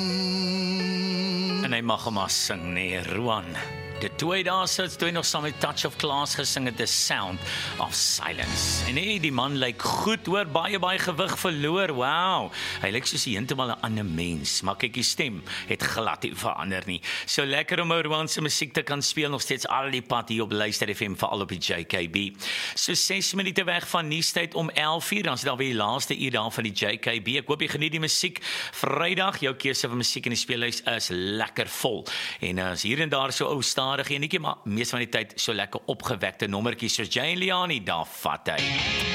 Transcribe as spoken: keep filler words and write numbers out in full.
En hy mag hom maar sing, nee, Roan. De twee daar sit, toe hy nog saam met Touch of Class gesing het, The Sound of Silence. En nee, die man lyk goed, hoor, baie, baie gewig verloor, wow. Hy lyk soos heeltemal 'n ander mens, maar kyk, die stem het glad nie verander nie. So lekker om Roan se musiek te kan speel, nog steeds al die pad hier op Luister F M, veral op die J K B. So ses minute weg van nuustyd om elf uur, dan is daar weer die laaste uur daar van die J K B. Ek hoop jy geniet die musiek. Vrydag, jou keuse van musiek in die speellys is lekker vol. En as hier en daar so ou stadig enetjie, maar mees van die tyd so lekker opgewekte nommertjies soos Jane Liani, daar vat hy.